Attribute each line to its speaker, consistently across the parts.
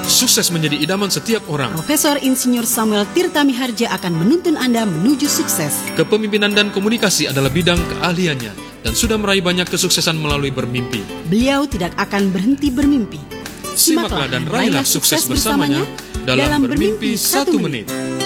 Speaker 1: Sukses menjadi idaman setiap orang.
Speaker 2: Profesor Insinyur Samuel Tirta Miharja akan menuntun Anda menuju sukses.
Speaker 1: Kepemimpinan dan komunikasi adalah bidang keahliannya dan sudah meraih banyak kesuksesan melalui bermimpi.
Speaker 2: Beliau tidak akan berhenti bermimpi.
Speaker 1: Simaklah dan raihlah sukses bersamanya dalam Bermimpi 1 Menit.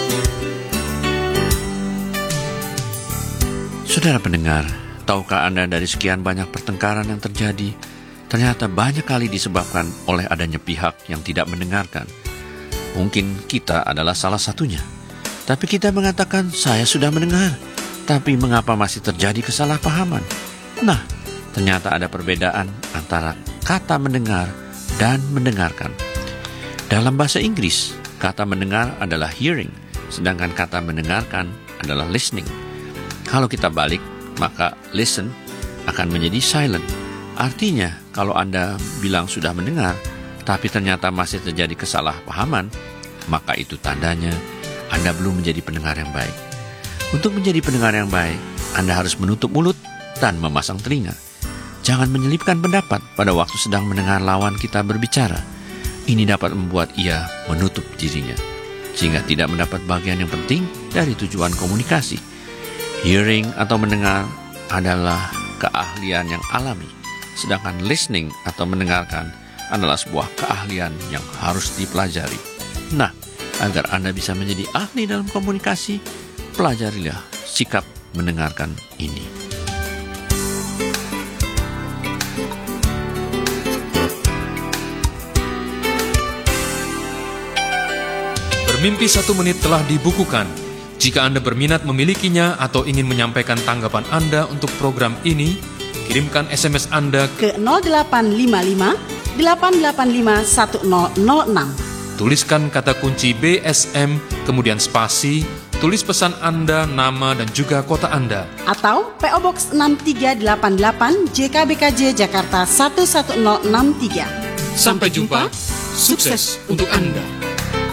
Speaker 3: Saudara pendengar, tahukah Anda dari sekian banyak pertengkaran yang terjadi, ternyata banyak kali disebabkan oleh adanya pihak yang tidak mendengarkan. Mungkin kita adalah salah satunya. Tapi kita mengatakan, saya sudah mendengar. Tapi mengapa masih terjadi kesalahpahaman? Nah, ternyata ada perbedaan antara kata mendengar dan mendengarkan. Dalam bahasa Inggris, kata mendengar adalah hearing, sedangkan kata mendengarkan adalah listening. Kalau kita balik, maka listen akan menjadi silent. Artinya, kalau Anda bilang sudah mendengar, tapi ternyata masih terjadi kesalahpahaman, maka itu tandanya Anda belum menjadi pendengar yang baik. Untuk menjadi pendengar yang baik, Anda harus menutup mulut dan memasang telinga. Jangan menyelipkan pendapat pada waktu sedang mendengar lawan kita berbicara. Ini dapat membuat ia menutup dirinya, sehingga tidak mendapat bagian yang penting dari tujuan komunikasi. Hearing atau mendengar adalah keahlian yang alami. Sedangkan listening atau mendengarkan adalah sebuah keahlian yang harus dipelajari. Nah, agar Anda bisa menjadi ahli dalam komunikasi, pelajarilah sikap mendengarkan ini.
Speaker 1: Bermimpi 1 Menit telah dibukukan. Jika Anda berminat memilikinya atau ingin menyampaikan tanggapan Anda untuk program ini, kirimkan SMS Anda
Speaker 2: ke 0855 885 1006.
Speaker 1: Tuliskan kata kunci BSM, kemudian spasi, tulis pesan Anda, nama dan juga kota Anda.
Speaker 2: Atau PO Box 6388 JKBKJ Jakarta 11063.
Speaker 1: Sampai jumpa, sukses untuk Anda.